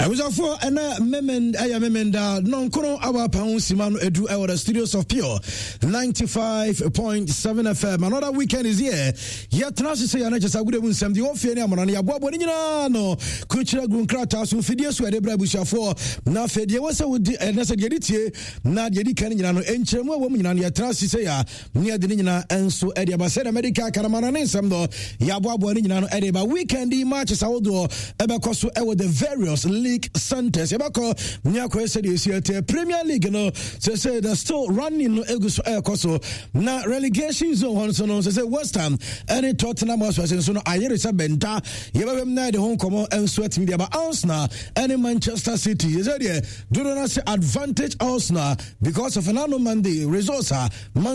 I was for and memenda non kono our pound simano edu our the studios of Pure 95.7 FM. Another weekend is here. Yet now say na just a good one some the ofie na amana ya boabo ni nyina no kuchira gun krata so fidie so edebra bushafo na fedie wasa wodi na se de tie na de di kan nyina no enchiremu a wo nyina ya trans say ya ne de nyina enso ede abase America karamana ne nsam do ya boabo ni nyina no ede ba weekend matches awodo ebe koso e with the various league centers ebako nyako said you see Premier League no say they're still running no eguso koso na relegation zone so no say West Ham and Tottenham Hotspur so no ayere sa benta yebem na de hon komo enso atimi de ba Arsenal and Manchester City is there do not say advantage Arsenal because of an Monday results are